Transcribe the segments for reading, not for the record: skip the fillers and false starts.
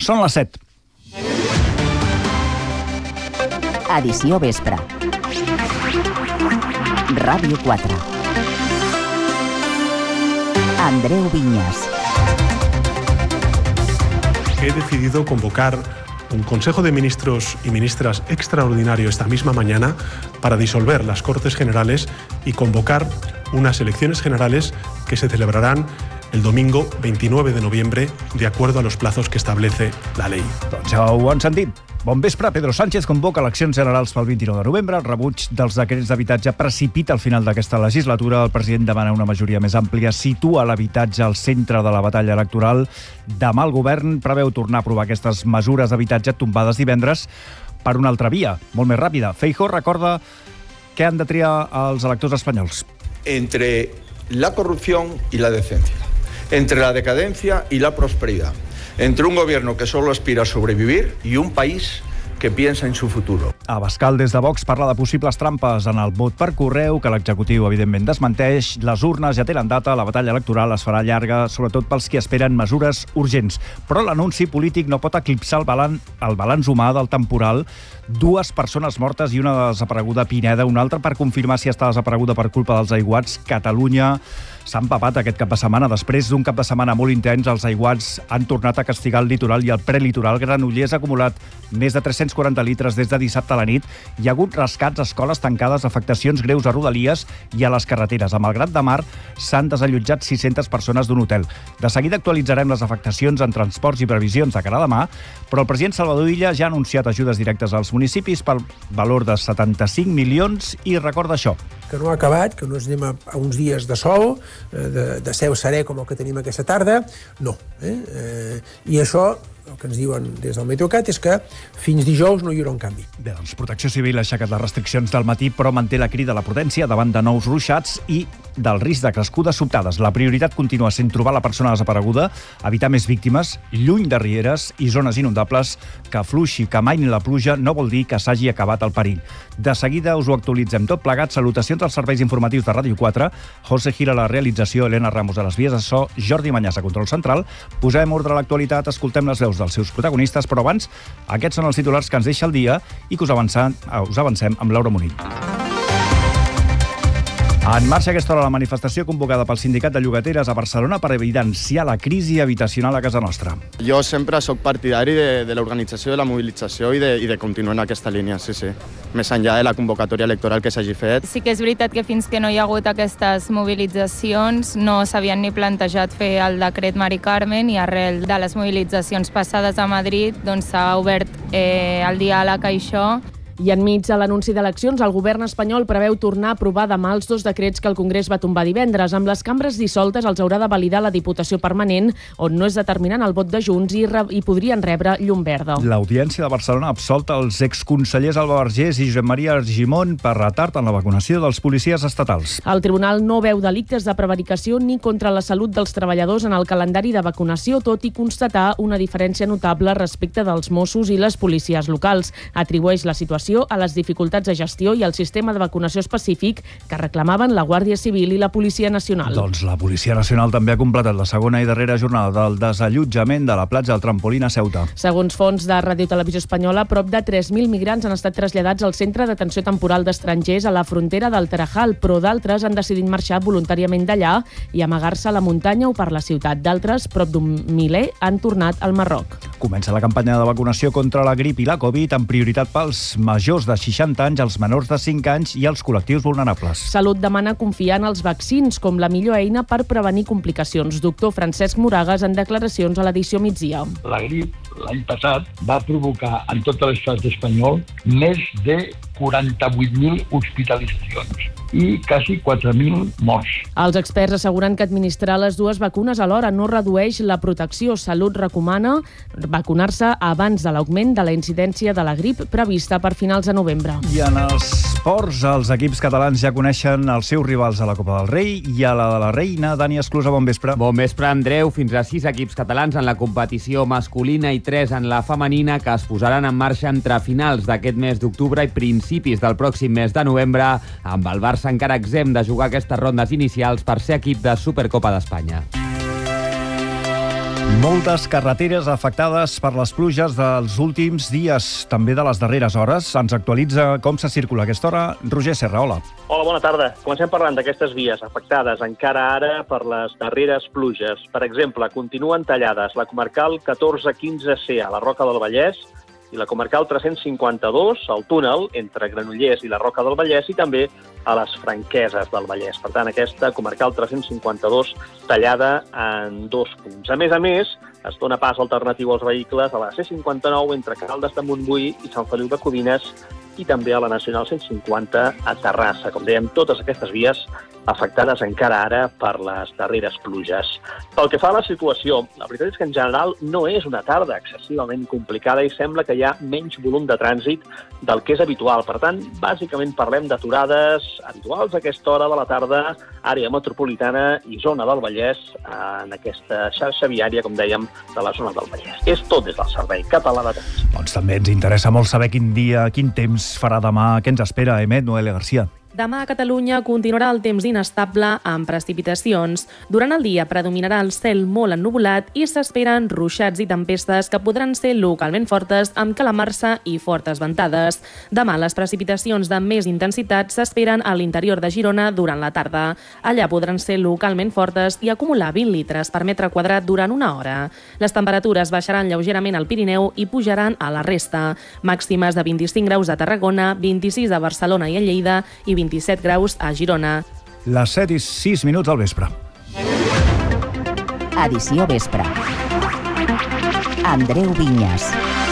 Són les 7. Edició vespre. Ràdio 4. Andreu Viñas. He decidido convocar un Consejo de Ministros y Ministras extraordinario esta misma mañana para disolver las Cortes Generales y convocar unas elecciones generales que se celebrarán el domingo 29 de noviembre, de acuerdo a los plazos que establece la ley. Doncs ja ho han sentit. Bon vespre. Pedro Sánchez convoca eleccions generals pel 29 de novembre. El rebuig dels decrets d'habitatge precipita al final d'aquesta legislatura. El president demana una majoria més àmplia, situa l'habitatge al centre de la batalla electoral. Demà el govern preveu tornar a aprovar aquestes mesures d'habitatge tombades divendres per una altra via, molt més ràpida. Feijóo recorda què han de triar els electors espanyols. Entre la corrupción y la decencia, entre la decadencia y la prosperidad, entre un gobierno que solo aspira a sobrevivir y un país que piensa en su futuro. Abascal, des de Vox, parla de possibles trampes en el vot per correu, que l'executiu evidentment desmenteix. Les urnes ja tenen data, la batalla electoral es farà llarga, sobretot pels qui esperen mesures urgents. Però l'anunci polític no pot eclipsar el balanç humà del temporal. 2 persones mortes i una desapareguda a Pineda, una altra per confirmar si està desapareguda per culpa dels aiguats. Catalunya s'ha empapat aquest cap de setmana. Després d'un cap de setmana molt intens, els aiguats han tornat a castigar el litoral i el prelitoral. Granollers ha acumulat més de 340 litres des de dissabte a la nit. Hi ha hagut rescats, escoles tancades, afectacions greus a Rodalies i a les carreteres. A Malgrat de Mar s'han desallotjat 600 persones d'un hotel. De seguida actualitzarem les afectacions en transports i previsions de cara a demà, però el president Salvador Illa ja ha anunciat ajudes directes als municipis per valor de 75 milions i recorda això. Que no ha acabat, que no ens anem a uns dies de sol, de cel serè com el que tenim aquesta tarda, no. I això, el que ens diuen des del Meteocat, és que fins dijous no hi haurà un canvi. Bé, doncs Protecció Civil ha aixecat les restriccions del matí, però manté la crida a la prudència davant de nous ruixats i del risc de crescudes sobtades. La prioritat continua sent trobar la persona desapareguda, evitar més víctimes, lluny de rieres i zones inundables. Que fluixi, que mai ni la pluja no vol dir que s'hagi acabat el perill. De seguida us ho actualitzem tot plegat. Salutacions als serveis informatius de Ràdio 4. José Gil a la realització, Helena Ramos a les vies de so, Jordi Mañas a control central. Posem ordre a l'actualitat, escoltem les veus dels seus protagonistes, però abans, aquests són els titulars que ens deixa el dia i que us avancem amb Laura Munill. En marxa a aquesta hora la manifestació convocada pel Sindicat de Llogateres a Barcelona per evidenciar la crisi habitacional a casa nostra. Jo sempre sóc partidari de l'organització, de la mobilització i de continuar en aquesta línia, sí. Més enllà de la convocatòria electoral que s'hagi fet. Sí que és veritat que fins que no hi ha hagut aquestes mobilitzacions no s'havien ni plantejat fer el decret Mari Carmen i arrel de les mobilitzacions passades a Madrid doncs s'ha obert el diàleg a això. I enmig de l'anunci d'eleccions, el govern espanyol preveu tornar a aprovar demà els 2 decrets que el Congrés va tombar divendres. Amb les cambres dissoltes els haurà de validar la Diputació Permanent, on no és determinant el vot de Junts i podrien rebre llum verda. L'Audiència de Barcelona ha absolt els exconsellers Alba Vergés i Josep Maria Argimon per retard en la vacunació dels policies estatals. El tribunal no veu delictes de prevaricació ni contra la salut dels treballadors en el calendari de vacunació, tot i constatar una diferència notable respecte dels Mossos i les policies locals. Atribueix la situació a les dificultats de gestió i al sistema de vacunació específic que reclamaven la Guàrdia Civil i la Policia Nacional. Doncs la Policia Nacional també ha completat la segona i darrera jornada del desallotjament de la platja del Trampolín a Ceuta. Segons fonts de Ràdio Televisió Espanyola, prop de 3.000 migrants han estat traslladats al centre d'atenció temporal d'estrangers a la frontera del Tarajal, però d'altres han decidit marxar voluntàriament d'allà i amagar-se a la muntanya o per la ciutat. D'altres, prop d'un miler, han tornat al Marroc. Comença la campanya de vacunació contra la grip i la Covid amb prioritat pels majors de 60 anys, els menors de 5 anys i els col·lectius vulnerables. Salut demana confiar en els vaccins com la millor eina per prevenir complicacions. Doctor Francesc Moragas en declaracions a l'edició Migdia. La grip l'any passat va provocar en tot l'estat espanyol més de 48.000 hospitalitzacions i quasi 4.000 morts. Els experts asseguren que administrar les 2 vacunes alhora no redueix la protecció. Salut recomana vacunar-se abans de l'augment de la incidència de la grip prevista per finals de novembre. I en els esports, els equips catalans ja coneixen els seus rivals a la Copa del Rei i a la de la Reina. Dani Esclusa, bon vespre. Bon vespre, Andreu. Fins a 6 equips catalans en la competició masculina i 3 en la femenina que es posaran en marxa entre finals d'aquest mes d'octubre i principis del pròxim mes de novembre, amb el Barça encara exempt de jugar aquestes rondes inicials per ser equip de Supercopa d'Espanya. Moltes carreteres afectades per les pluges dels últims dies, també de les darreres hores. Ens actualitza com se circula a aquesta hora Roger Serra. Hola. Hola, bona tarda. Comencem parlant d'aquestes vies afectades encara ara per les darreres pluges. Per exemple, continuen tallades la comarcal 1415C a la Roca del Vallès i la comarcal 352, al túnel entre Granollers i la Roca del Vallès, i també a les Franqueses del Vallès. Per tant, aquesta comarcal 352 tallada en 2 punts. A més, es dona pas alternatiu als vehicles a la C59 entre Caldes de Montbui i Sant Feliu de Codines i també a la Nacional 150 a Terrassa. Com dèiem, totes aquestes vies afectades encara ara per les darreres pluges. Pel que fa a la situació, la veritat és que en general no és una tarda excessivament complicada i sembla que hi ha menys volum de trànsit del que és habitual. Per tant, bàsicament parlem d'aturades habituals a aquesta hora de la tarda, àrea metropolitana i zona del Vallès, en aquesta xarxa viària, com dèiem, de la zona del Vallès. És tot des del Servei Català de Trànsit. Doncs també ens interessa molt saber quin dia, quin temps farà demà, què ens espera, Noelia Garcia. Demà a Catalunya continuarà el temps inestable amb precipitacions. Durant el dia predominarà el cel molt ennuvolat i s'esperen ruixats i tempestes que podran ser localment fortes amb calamarsa i fortes ventades. Demà les precipitacions de més intensitat s'esperen a l'interior de Girona durant la tarda. Allà podran ser localment fortes i acumular 20 litres per metre quadrat durant una hora. Les temperatures baixaran lleugerament al Pirineu i pujaran a la resta. Màximes de 25 graus a Tarragona, 26 a Barcelona i a Lleida i 27 graus a Girona. Les 7:06 al vespre. Edició vespre. Andreu Vinyes.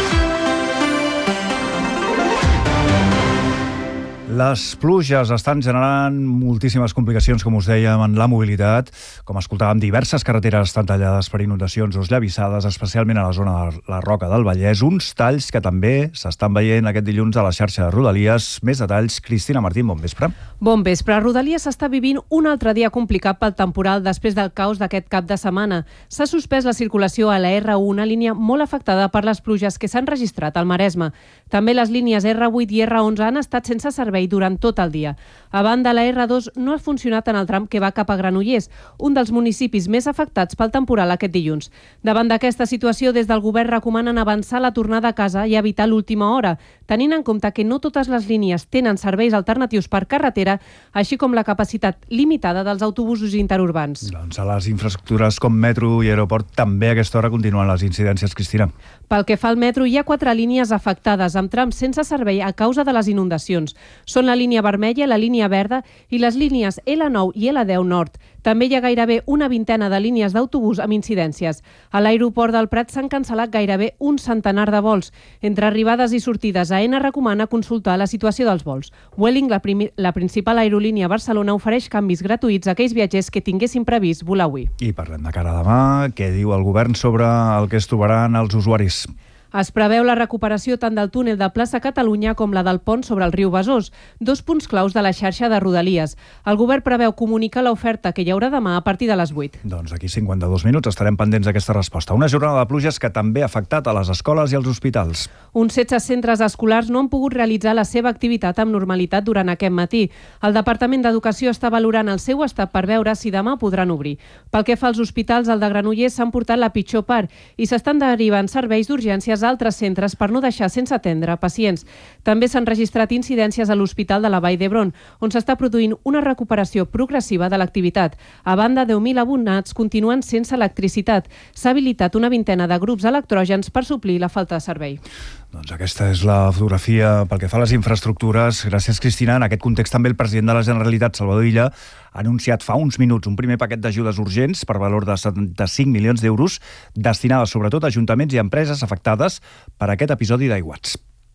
Les pluges estan generant moltíssimes complicacions, com us dèiem, en la mobilitat. Com escoltàvem, diverses carreteres estan tallades per inundacions o esllavissades, especialment a la zona de la Roca del Vallès. Uns talls que també s'estan veient aquest dilluns a la xarxa de Rodalies. Més detalls, Cristina Martín, bon vespre. Bon vespre. Rodalies s'està vivint un altre dia complicat pel temporal després del caos d'aquest cap de setmana. S'ha suspès la circulació a la R1, una línia molt afectada per les pluges que s'han registrat al Maresme. També les línies R8 i R11 han estat sense servei durant tot el dia. A banda, la R2 no ha funcionat en el tram que va cap a Granollers, un dels municipis més afectats pel temporal aquest dilluns. Davant d'aquesta situació, des del govern recomanen avançar la tornada a casa i evitar l'última hora, tenint en compte que no totes les línies tenen serveis alternatius per carretera, així com la capacitat limitada dels autobusos interurbans. Doncs a les infraestructures com metro i aeroport també a aquesta hora continuen les incidències, Cristina. Pel que fa al metro, hi ha 4 línies afectades amb trams sense servei a causa de les inundacions. Són la línia vermella, la línia verda i les línies L9 i L10 Nord. També hi ha gairebé una vintena de línies d'autobús amb incidències. A l'aeroport del Prat s'han cancel·lat gairebé un centenar de vols. Entre arribades i sortides, AENA recomana consultar la situació dels vols. Vueling, la principal aerolínia a Barcelona, ofereix canvis gratuïts a aquells viatgers que tinguessin previst volar avui. I parlem de cara a demà. Què diu el govern sobre el que es trobaran els usuaris? Es preveu la recuperació tant del túnel de Plaça Catalunya com la del pont sobre el riu Besòs, 2 punts claus de la xarxa de Rodalies. El govern preveu comunicar l'oferta que hi haurà demà a partir de les 8. Doncs aquí 52 minuts estarem pendents d'aquesta resposta. Una jornada de pluges que també ha afectat a les escoles i als hospitals. Uns 16 centres escolars no han pogut realitzar la seva activitat amb normalitat durant aquest matí. El Departament d'Educació està valorant el seu estat per veure si demà podran obrir. Pel que fa als hospitals, el de Granollers s'han portat la pitjor part i s'estan derivant serveis d'urgències a altres centres per no deixar sense atendre pacients. També s'han registrat incidències a l'Hospital de la Vall d'Hebron, on s'està produint una recuperació progressiva de l'activitat. A banda, 10.000 abonats continuen sense electricitat. S'ha habilitat una vintena de grups electrògens per suplir la falta de servei. Doncs aquesta és la fotografia pel que fa a les infraestructures. Gràcies, Cristina. En aquest context també el president de la Generalitat, Salvador Illa, ha anunciat fa uns minuts un primer paquet d'ajudes urgents per valor de 75 milions d'euros destinades sobretot a ajuntaments i empreses afectades per aquest episodi d'aiguats.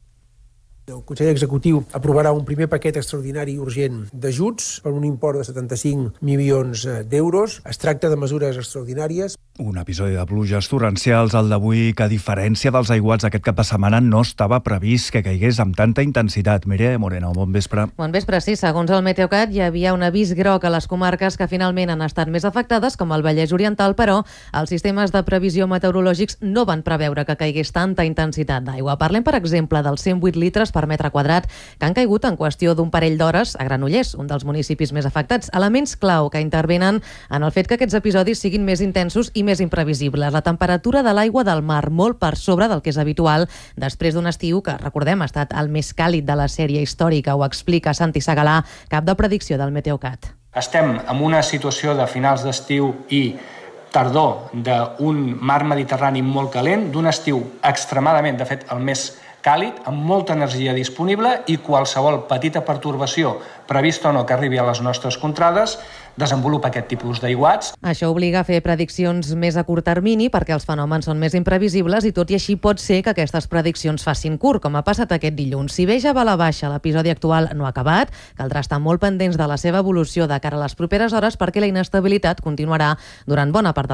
El Consell Executiu aprovarà un primer paquet extraordinari i urgent d'ajuts per un import de 75 milions d'euros. Es tracta de mesures extraordinàries. Un episodi de pluges torrencials, el d'avui, que a diferència dels aiguats d'aquest cap de setmana no estava previst que caigués amb tanta intensitat. Mireia Moreno, bon vespre. Bon vespre, sí. Segons el Meteocat, hi havia un avís groc a les comarques que finalment han estat més afectades, com el Vallès Oriental, però els sistemes de previsió meteorològics no van preveure que caigués tanta intensitat d'aigua. Parlem, per exemple, dels 108 litres per metre quadrat que han caigut en qüestió d'un parell d'hores a Granollers, un dels municipis més afectats. Elements clau que intervenen en el fet que aquests episodis siguin més intensos i més imprevisibles. La temperatura de l'aigua del mar molt per sobre del que és habitual després d'un estiu que, recordem, ha estat el més càlid de la sèrie històrica. Ho explica Santi Segalà, cap de predicció del Meteocat. Estem en una situació de finals d'estiu i tardor d'un mar Mediterrani molt calent, d'un estiu extremadament, de fet, el més càlid, amb molta energia disponible i qualsevol petita pertorbació prevista o no que arribi a les nostres contrades desenvolupa aquest tipus d'aiguats. Això obliga a fer prediccions més a curt termini perquè els fenòmens són més imprevisibles i tot i així pot ser que aquestes prediccions facin curt, com ha passat aquest dilluns. Si bé ja va a la baixa, l'episodi actual no ha acabat, caldrà estar molt pendents de la seva evolució de cara a les properes hores perquè la inestabilitat continuarà durant bona part